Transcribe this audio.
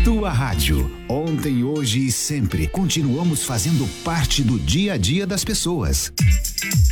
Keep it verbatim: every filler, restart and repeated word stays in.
Tua rádio. Ontem, hoje e sempre. Continuamos fazendo parte do dia a dia das pessoas.